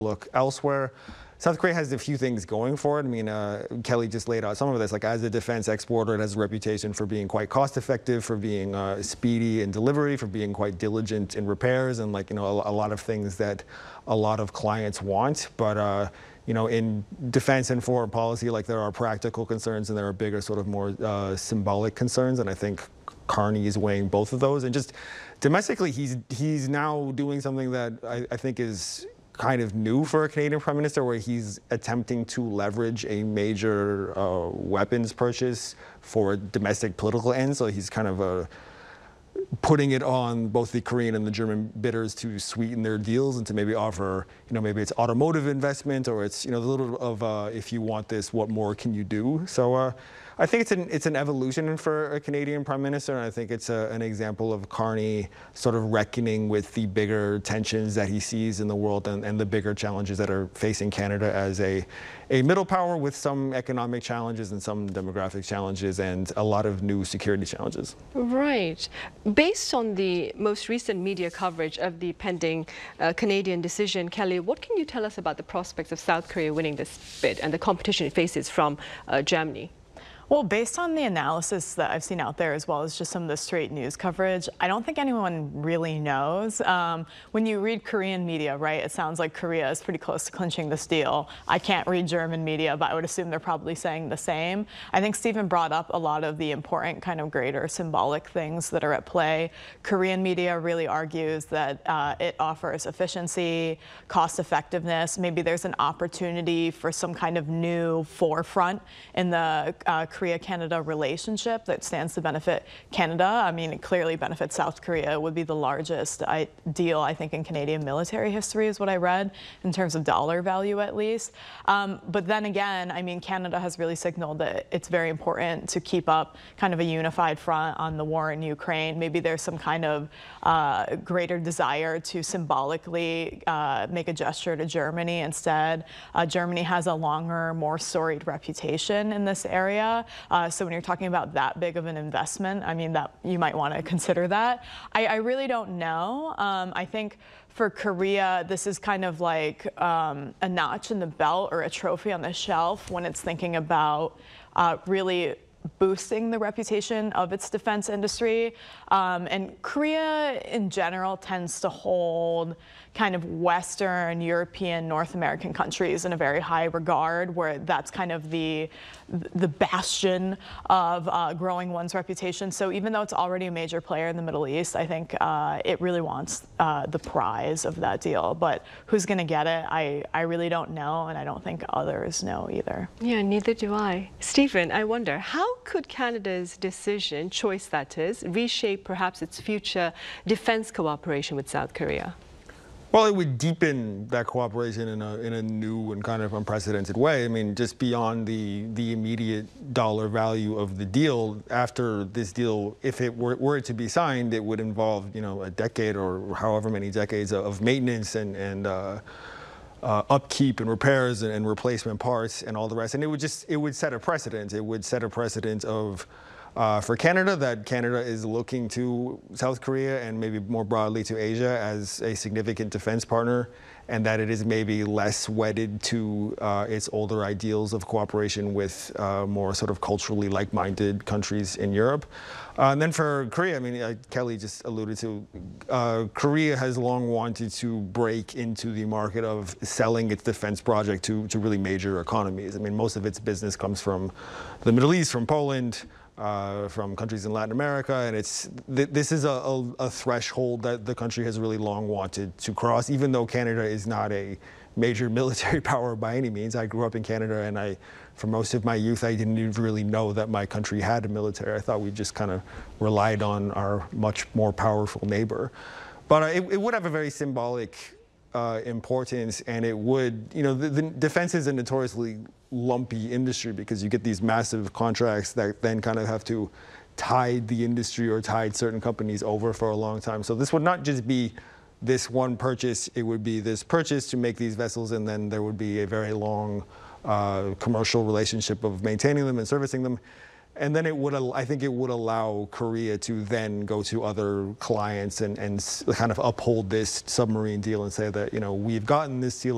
look elsewhere. South Korea has a few things going for it. I mean, Kelly just laid out some of this. Like, as a defense exporter, it has a reputation for being quite cost-effective, for being speedy in delivery, for being quite diligent in repairs, and a lot of things that a lot of clients want. But in defense and foreign policy, there are practical concerns and there are bigger, sort of more symbolic concerns. And I think Carney is weighing both of those. And just domestically, he's now doing something that I think is kind of new for a Canadian Prime Minister, where he's attempting to leverage a major weapons purchase for domestic political ends. So he's kind of putting it on both the Korean and the German bidders to sweeten their deals and to maybe offer, maybe it's automotive investment, or it's, a little of if you want this, what more can you do? So I think it's an evolution for a Canadian Prime Minister, and I think it's an example of Carney sort of reckoning with the bigger tensions that he sees in the world and the bigger challenges that are facing Canada as a middle power with some economic challenges and some demographic challenges and a lot of new security challenges. Right. Based on the most recent media coverage of the pending Canadian decision, Kelly, what can you tell us about the prospects of South Korea winning this bid and the competition it faces from Germany? Well, based on the analysis that I've seen out there, as well as just some of the straight news coverage, I don't think anyone really knows. When you read Korean media, right, it sounds like Korea is pretty close to clinching this deal. I can't read German media, but I would assume they're probably saying the same. I think Stephen brought up a lot of the important kind of greater symbolic things that are at play. Korean media really argues that it offers efficiency, cost effectiveness. Maybe there's an opportunity for some kind of new forefront in the Korea-Canada relationship that stands to benefit Canada. I mean, it clearly benefits South Korea. It would be the largest deal, I think, in Canadian military history, is what I read, in terms of dollar value at least. But then again, I mean, Canada has really signaled that it's very important to keep up kind of a unified front on the war in Ukraine. Maybe there's some kind of greater desire to symbolically make a gesture to Germany instead. Germany has a longer, more storied reputation in this area. So when you're talking about that big of an investment, I mean, that you might want to consider that. I really don't know. I think for Korea, this is kind of like a notch in the belt or a trophy on the shelf when it's thinking about really boosting the reputation of its defense industry. And Korea in general tends to hold kind of Western, European, North American countries in a very high regard, where that's kind of the bastion of growing one's reputation. So even though it's already a major player in the Middle East, I think it really wants the prize of that deal. But who's going to get it? I really don't know, and I don't think others know either. Yeah, neither do I. Stephen, I wonder, how could Canada's choice that is, reshape perhaps its future defense cooperation with South Korea? Well, it would deepen that cooperation in a new and kind of unprecedented way. I mean, just beyond the immediate dollar value of the deal, after this deal, if it were to be signed, it would involve, a decade or however many decades of maintenance and upkeep and repairs and replacement parts and all the rest. And it would set a precedent. It would set a precedent of for Canada, that Canada is looking to South Korea and maybe more broadly to Asia as a significant defense partner, and that it is maybe less wedded to its older ideals of cooperation with more sort of culturally like-minded countries in Europe. And then for Korea, I mean, Kelly just alluded to, Korea has long wanted to break into the market of selling its defense project to really major economies. I mean, most of its business comes from the Middle East, from Poland, from countries in Latin America, and this is a threshold that the country has really long wanted to cross, even though Canada is not a major military power by any means. I grew up in Canada, and for most of my youth, I didn't even really know that my country had a military. I thought we just kind of relied on our much more powerful neighbor. But it would have a very symbolic importance, and it would, the defense is a notoriously lumpy industry because you get these massive contracts that then kind of have to tide the industry or tide certain companies over for a long time. So this would not just be this one purchase, it would be this purchase to make these vessels, and then there would be a very long commercial relationship of maintaining them and servicing them. And then I think it would allow Korea to then go to other clients and kind of uphold this submarine deal and say that, we've gotten this deal